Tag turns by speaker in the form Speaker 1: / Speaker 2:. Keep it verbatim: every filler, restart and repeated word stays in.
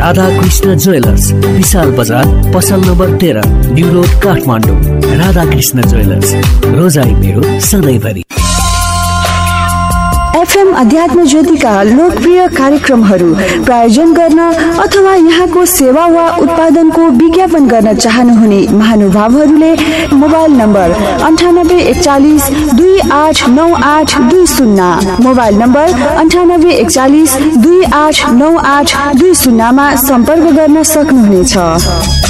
Speaker 1: Radhakrishna jewellers, विशाल बजार, पसल number तेह्र, new road, Kathmandu. Radhakrishna jewellers, रोजाइ मेरो सधैँभरि।
Speaker 2: एफएम अध्यात्म ज्योतिका लोकप्रिय कार्यक्रमहरू प्रायोजन गर्न अथवा यहाँको सेवा वा उत्पादनको विज्ञापन गर्न चाहनुहुने महानुभावहरूले मोबाइल नम्बर अन्ठानब्बे एकचालिस दुई आठ नौ आठ दुई शून्य मोबाइल नम्बर अन्ठानब्बे एकचालिस दुई आठ नौ आठ दुई शून्यमा सम्पर्क गर्न सक्नुहुनेछ।